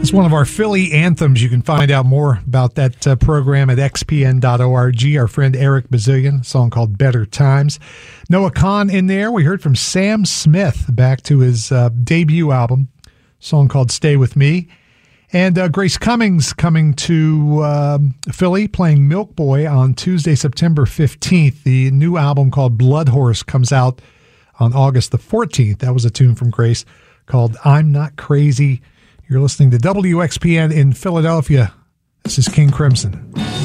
It's one of our Philly anthems. You can find out more about that program at xpn.org. Our friend Eric Bazillion, a song called Better Times. Noah Kahan in there. We heard from Sam Smith, back to his debut album, a song called Stay With Me. And Grace Cummings coming to Philly, playing Milk Boy on Tuesday, September 15th. The new album called Blood Horse comes out on August the 14th. That was a tune from Grace called I'm Not Crazy. You're listening to WXPN in Philadelphia. This is King Crimson.